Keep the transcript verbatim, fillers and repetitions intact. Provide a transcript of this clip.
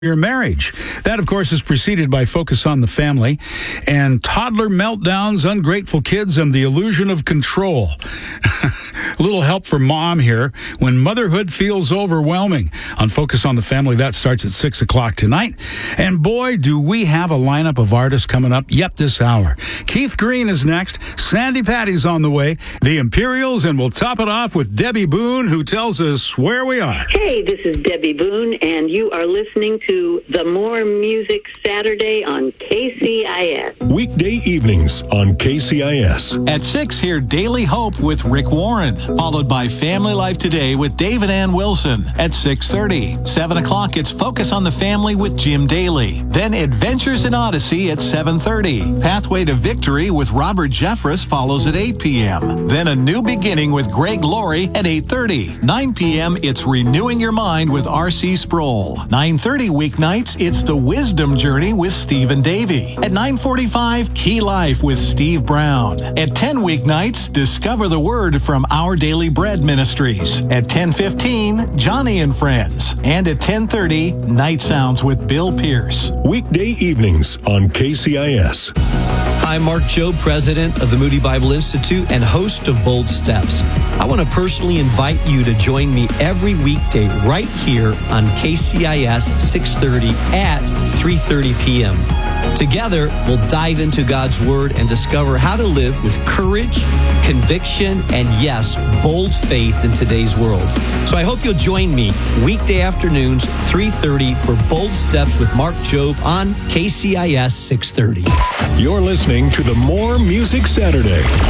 your marriage. That, of course, is preceded by Focus on the Family and Toddler Meltdowns, Ungrateful Kids, and the Illusion of Control. A little help from Mom here when motherhood feels overwhelming. On Focus on the Family, that starts at six o'clock tonight. And boy, do we have a lineup of artists coming up, yep, this hour. Keith Green is next. Sandy Patty's on the way. The Imperials, and we'll top it off with Debbie Boone, who tells us where we are. Hey, this is Debbie Boone, and you are listening to the More Music Saturday on K C I S. Weekday evenings on K C I S. At six, hear Daily Hope with Rick Warren, followed by Family Life Today with David Ann Wilson at six thirty. seven o'clock, it's Focus on the Family with Jim Daly. Then Adventures in Odyssey at seven thirty. Pathway to Victory with Robert Jeffress follows at eight p.m. Then A New Beginning with Greg Laurie at eight thirty. nine p.m., it's Renewing Your Mind with R C Sproul. nine thirty weeknights, it's The Wisdom Journey with Stephen Davey. At nine forty-five, Key Life with Steve Brown. At ten weeknights, Discover the Word from Our Daily Bread Ministries. At ten fifteen, Johnny and Friends. And at ten thirty, Night Sounds with Bill Pierce. Weekday evenings on K C I S. I'm Mark Jobe, president of the Moody Bible Institute and host of Bold Steps. I want to personally invite you to join me every weekday right here on K C I S six thirty at three thirty p.m. Together, we'll dive into God's Word and discover how to live with courage, conviction, and yes, bold faith in today's world. So I hope you'll join me weekday afternoons, three thirty, for Bold Steps with Mark Jobe on K C I S six thirty. You're listening to the More Music Saturday